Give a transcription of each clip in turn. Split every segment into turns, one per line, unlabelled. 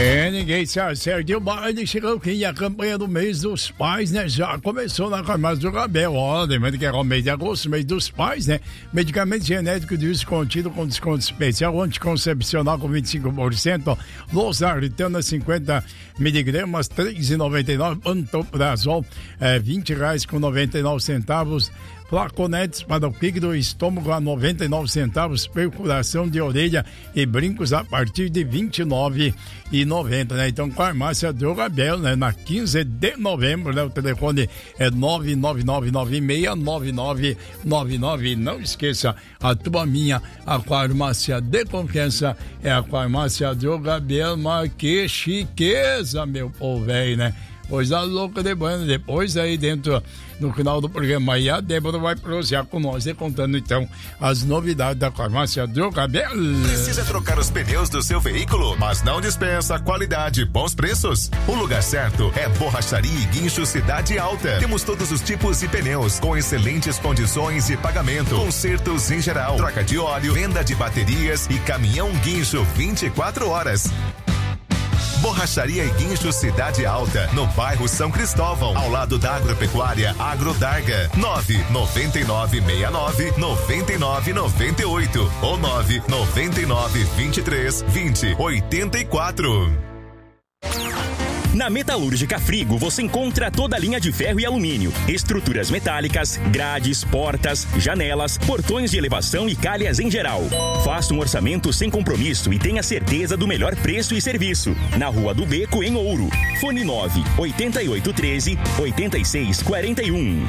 Ninguém se acerta. E o baile chegou aqui, a campanha do mês dos pais, né? Já começou na farmácia do Gabriel. Ó, lembrando que era o mês de agosto, mês dos pais, né? Medicamento genético de uso contínuo com desconto especial, anticoncepcional com 25%, losartana 50 miligramas, R$ 3,99, pantoprazol, R$20,99. Flaconetes para o pique do estômago a 99 centavos, perfuração de orelha e brincos a partir de R$29,90, né? Então, farmácia do Gabriel, né? Na 15 de novembro, né? O telefone é 999969999. Não esqueça, a tua minha, a farmácia de confiança é a farmácia do Gabriel, mas que chiqueza, meu povo, velho, né? Coisa louca de banho. Depois aí dentro, no final do programa aí, a Débora vai prosear com nós e contando então as novidades da farmácia do Gabriel.
Precisa trocar os pneus do seu veículo, mas não dispensa qualidade e bons preços? O lugar certo é Borracharia e Guincho Cidade Alta. Temos todos os tipos de pneus com excelentes condições de pagamento, consertos em geral, troca de óleo, venda de baterias e caminhão guincho 24 horas. Borracharia e Guincho Cidade Alta, no bairro São Cristóvão, ao lado da Agropecuária Agrodarga. 99969-9998 ou 999232084.
Na Metalúrgica Frigo você encontra toda a linha de ferro e alumínio, estruturas metálicas, grades, portas, janelas, portões de elevação e calhas em geral. Faça um orçamento sem compromisso e tenha certeza do melhor preço e serviço. Na Rua do Beco, em Ouro. Fone 98813-8641.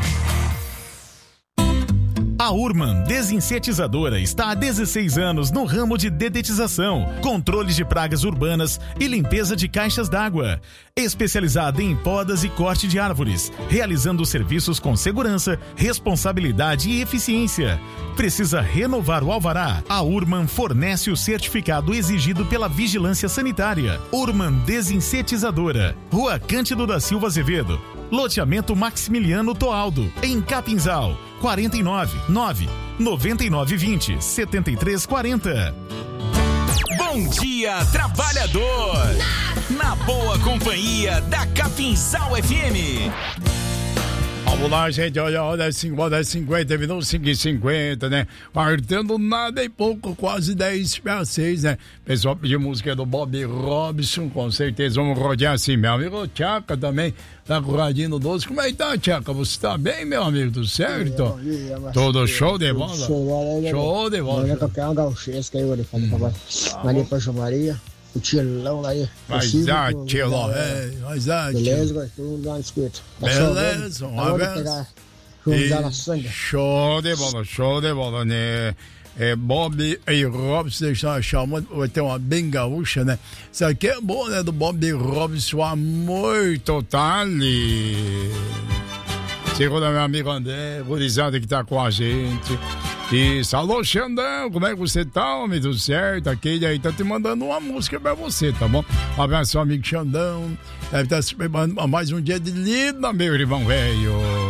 A Urman Desinsetizadora está há 16 anos no ramo de dedetização, controles de pragas urbanas e limpeza de caixas d'água. Especializada em podas e corte de árvores, realizando serviços com segurança, responsabilidade e eficiência. Precisa renovar o alvará? A Urman fornece o certificado exigido pela Vigilância Sanitária. Urman Desinsetizadora, Rua Cândido da Silva Azevedo, loteamento Maximiliano Toaldo, em Capinzal. 499-9920-7340.
Bom dia, trabalhador! Na boa companhia da Capinzal FM.
Vamos lá, gente, olha, 50 minutos, 5h50, né? Partendo nada e pouco, quase 10:06, né? Pessoal pediu música do Bob Robson, com certeza vamos rodear assim, meu amigo Tchaca também, tá com o radinho no 12. Como é que tá, Tchaca? Você tá bem, meu amigo? Tudo certo? Tudo show de bola? Show de bola.
Olha qualquer um gauchesco aí, olha, ali pra Maria. O tilão lá aí.
Mas tilão, mas
beleza, gostou, dá uma escuta.
Beleza, um abraço. Show de bola, né? Bob e Robson está chamando, vai ter uma bem gaúcha, né? Isso aqui é bom, né? Do Bob Robson, amor total. Segundo meu amigo André, gurizada que tá com a gente. Isso, alô Xandão, como é que você tá, homem? Tudo certo? Aquele aí tá te mandando uma música pra você, tá bom? Um abraço, meu amigo Xandão. Deve estar se preparando pra mais um dia de lida, meu irmão velho.